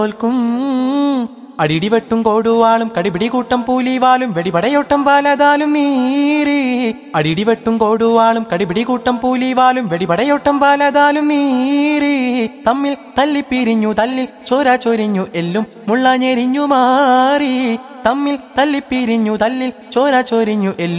തോൽക്കും. അടിടിവെട്ടും കോടുവാളും കടിപിടി കൂട്ടം പൂലിവാലും വെടിപടയോട്ടം പാലതാലും നീറി. അടിടിവെട്ടും കോടുവാളും കടിപിടി കൂട്ടം പൂലിവാലും വെടിപടയോട്ടം പാലതാലും നീറി. തമ്മിൽ തല്ലിപ്പിരിഞ്ഞു തല്ലിൽ ചോര ചൊരിഞ്ഞു എല്ലും മുള്ളാഞ്ഞെരിഞ്ഞു മാറി. തമ്മിൽ തല്ലിപ്പിരിഞ്ഞു തല്ലിൽ ചോര ചൊരിഞ്ഞു എല്ലും